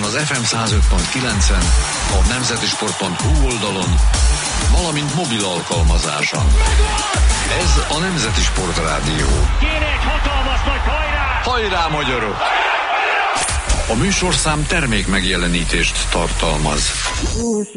az FM 105.9-en, a nemzetisport.hu oldalon, valamint mobil alkalmazáson. Ez a Nemzeti Sport Rádió. Kéne egy hatalmas nagy hajrá! Hajrá, magyarok! A műsorszám termék megjelenítést tartalmaz.